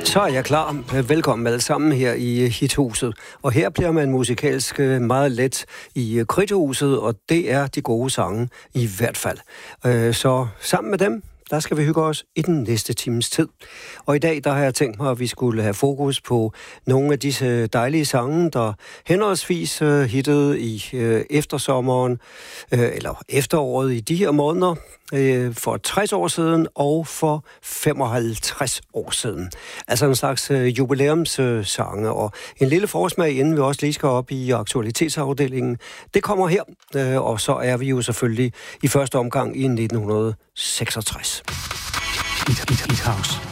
Så er jeg klar. Velkommen alle sammen her i Hithuset. Og her bliver man musikalsk meget let i Kridthuset, og det er de gode sange i hvert fald. Så sammen med dem, der skal vi hygge os i den næste times tid. Og i dag, der har jeg tænkt mig, at vi skulle have fokus på nogle af disse dejlige sange, der henholdsvis hittede i eftersommeren, eller efteråret i de her måneder, for 60 år siden og for 55 år siden. Altså en slags jubilæumssange, og en lille forsmag, inden vi også lige skal op i aktualitetsafdelingen. Det kommer her, og så er vi jo selvfølgelig i første omgang i 1966. Hit House.